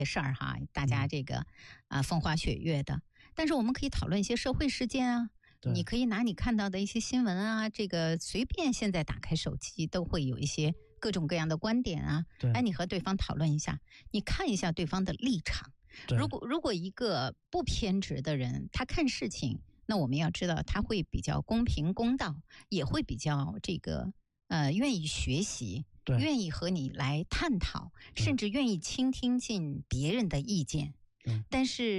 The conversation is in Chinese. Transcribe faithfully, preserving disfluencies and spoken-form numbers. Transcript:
事儿哈，大家这个啊、呃、风花雪月的，但是我们可以讨论一些社会事件啊。你可以拿你看到的一些新闻啊，这个随便现在打开手机都会有一些各种各样的观点啊。哎，你和对方讨论一下，你看一下对方的立场。如果如果一个不偏执的人，他看事情，那我们要知道他会比较公平公道，也会比较这个呃愿意学习，愿意和你来探讨，甚至愿意倾听进别人的意见。但是